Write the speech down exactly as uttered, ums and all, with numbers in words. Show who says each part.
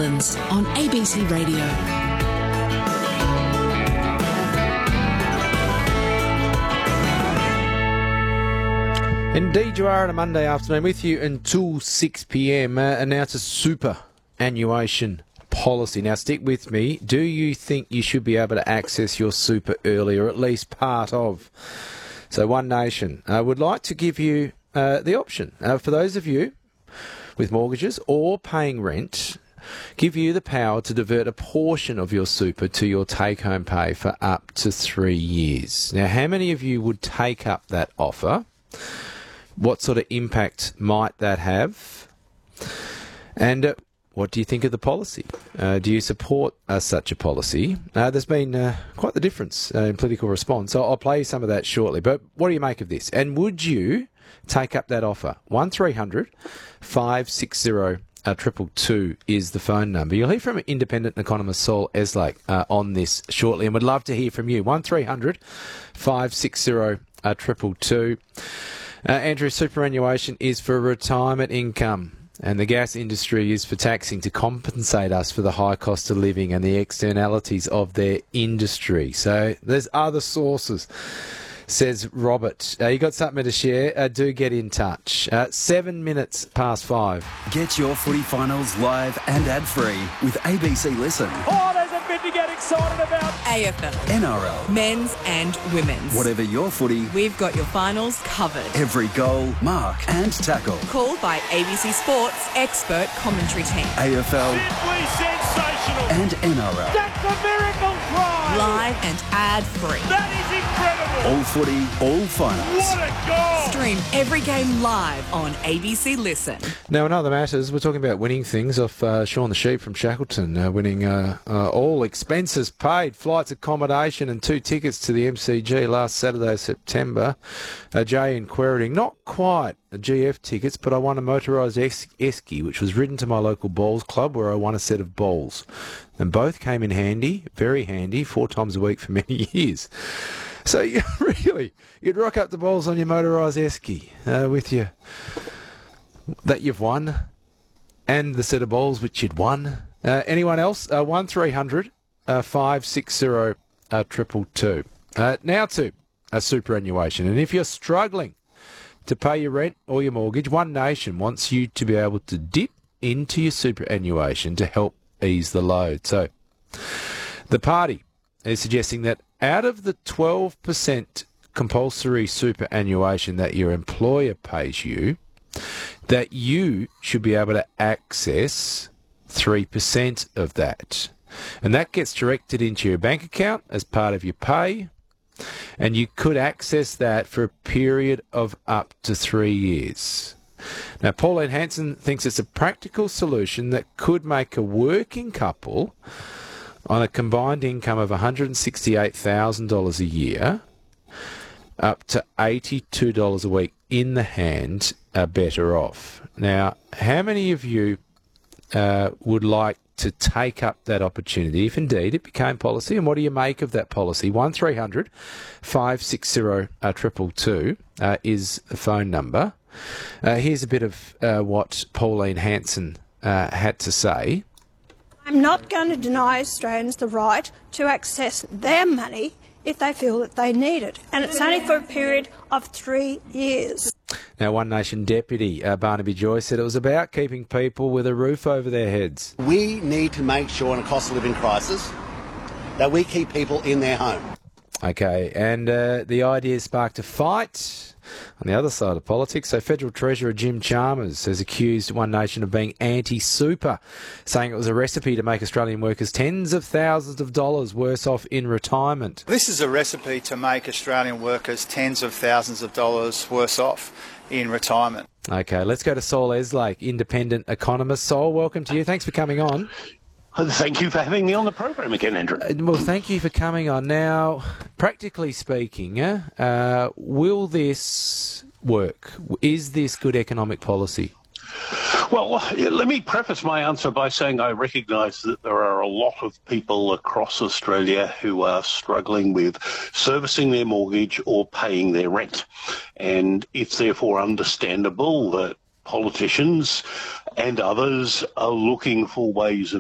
Speaker 1: Islands on A B C Radio.
Speaker 2: Indeed you are on a Monday afternoon with you until six p m. Uh, and now it's a superannuation policy. Now stick with me. Do you think you should be able to access your super early, or at least part of? So One Nation uh, would like to give you uh, the option. Uh, for those of you with mortgages or paying rent, give you the power to divert a portion of your super to your take-home pay for up to three years. Now, how many of you would take up that offer? What sort of impact might that have? And uh, what do you think of the policy? Uh, do you support uh, such a policy? Uh, there's been uh, quite the difference uh, in political response. So I'll play you some of that shortly. But what do you make of this? And would you take up that offer? one three hundred five six zero two two is the phone number. You'll hear from independent economist Saul Eslake uh, on this shortly, and would love to hear from you. one three hundred five six zero two two. Uh, Andrew, superannuation is for retirement income, and the gas industry is for taxing to compensate us for the high cost of living and the externalities of their industry. So there's other sources, says Robert. Uh, you got something to share? Uh, do get in touch. Uh, seven minutes past five.
Speaker 3: Get your footy finals live and ad-free with A B C Listen.
Speaker 4: Oh, there's a bit to get excited about.
Speaker 5: A F L.
Speaker 3: N R L.
Speaker 5: Men's and women's.
Speaker 3: Whatever your footy,
Speaker 5: we've got your finals covered.
Speaker 3: Every goal, mark and tackle.
Speaker 5: Called by A B C Sports expert commentary team.
Speaker 3: A F L.
Speaker 4: Simply sensational.
Speaker 3: And N R L.
Speaker 4: That's a miracle try.
Speaker 5: Live and ad-free.
Speaker 4: That is incredible.
Speaker 3: All footy, all finals.
Speaker 4: What a goal.
Speaker 5: Stream every game live on A B C Listen.
Speaker 2: Now, in other matters, we're talking about winning things off uh, Sean the Sheep from Shackleton, uh, winning uh, uh, all expenses paid, flights, accommodation and two tickets to the M C G last Saturday, September. Uh, Jay in Queriting, not quite a G F tickets, but I won a motorised es- esky, which was ridden to my local bowls club, where I won a set of bowls. And both came in handy, very handy, four times a week for many years. So you really, you'd rock up the bowls on your motorised esky uh, with you that you've won, and the set of bowls which you'd won. Uh, anyone else? Uh, one three hundred five six zero two two. Uh, now to uh, superannuation. And if you're struggling to pay your rent or your mortgage, One Nation wants you to be able to dip into your superannuation to help ease the load. So the party is suggesting that out of the twelve percent compulsory superannuation that your employer pays you, that you should be able to access three percent of that. And that gets directed into your bank account as part of your pay, and you could access that for a period of up to three years. Now, Pauline Hanson thinks it's a practical solution that could make a working couple on a combined income of one hundred sixty-eight thousand dollars a year up to eighty-two dollars a week in the hand are better off. Now, how many of you uh, would like to take up that opportunity if indeed it became policy, and what do you make of that policy? one three hundred five six zero two two uh, is the phone number. Uh, here's a bit of uh, what Pauline Hanson uh, had to say.
Speaker 6: I'm not going to deny Australians the right to access their money if they feel that they need it, and it's only for a period of three years.
Speaker 2: Now, One Nation Deputy uh, Barnaby Joyce said it was about keeping people with a roof over their heads.
Speaker 7: We need to make sure in a cost of living crisis that we keep people in their home.
Speaker 2: Okay, and uh, the idea sparked a fight on the other side of politics. So Federal Treasurer Jim Chalmers has accused One Nation of being anti-super, saying it was a recipe to make Australian workers tens of thousands of dollars worse off in retirement.
Speaker 8: This is a recipe to make Australian workers tens of thousands of dollars worse off in retirement.
Speaker 2: Okay, let's go to Saul Eslake, independent economist. Saul, welcome to you. Thanks for coming on.
Speaker 9: Thank you for having me on the program again, Andrew.
Speaker 2: Uh, well, thank you for coming on. Now, practically speaking, uh, will this work? Is this good economic policy?
Speaker 9: Well, let me preface my answer by saying I recognise that there are a lot of people across Australia who are struggling with servicing their mortgage or paying their rent. And it's therefore understandable that politicians and others are looking for ways of